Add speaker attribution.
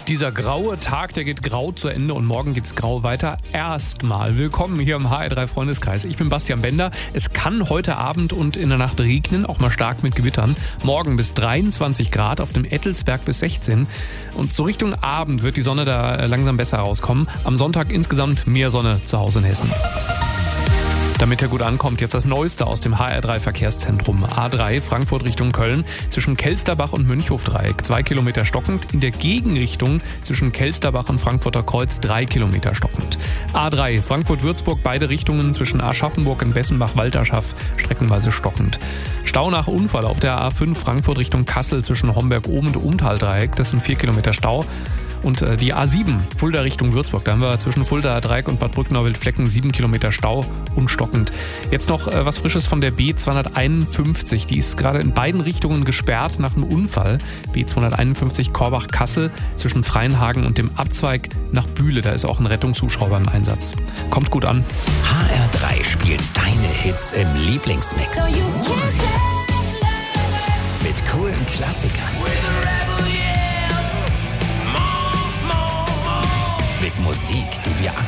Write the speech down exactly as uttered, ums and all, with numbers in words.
Speaker 1: Dieser graue Tag, der geht grau zu Ende und morgen geht's grau weiter. Erstmal willkommen hier im H R drei Freundeskreis. Ich bin Bastian Bender. Es kann heute Abend und in der Nacht regnen, auch mal stark mit Gewittern. Morgen bis dreiundzwanzig Grad, auf dem Ettelsberg bis sechzehn. Und so Richtung Abend wird die Sonne da langsam besser rauskommen. Am Sonntag insgesamt mehr Sonne zu Hause in Hessen. Damit er gut ankommt, jetzt das Neueste aus dem H R drei Verkehrszentrum. A drei Frankfurt Richtung Köln, zwischen Kelsterbach und Münchhofdreieck zwei Kilometer stockend. In der Gegenrichtung zwischen Kelsterbach und Frankfurter Kreuz drei Kilometer stockend. A drei Frankfurt-Würzburg, beide Richtungen zwischen Aschaffenburg und Bessenbach-Walterschaff streckenweise stockend. Stau nach Unfall auf der A fünf Frankfurt Richtung Kassel zwischen Homberg-Ohm und Umtaldreieck, das sind vier Kilometer Stau. Und die A sieben, Fulda Richtung Würzburg, da haben wir zwischen Fulda Dreieck und Bad Brücknau-Wildflecken sieben Kilometer Stau und stockend. Jetzt noch was Frisches von der B zweihunderteinundfünfzig, die ist gerade in beiden Richtungen gesperrt nach einem Unfall. B zweihunderteinundfünfzig Korbach-Kassel zwischen Freienhagen und dem Abzweig nach Bühle, da ist auch ein Rettungshubschrauber im Einsatz. Kommt gut an.
Speaker 2: H R drei spielt deine Hits im Lieblingsmix. Mit coolen Klassikern. Mit Musik, die wir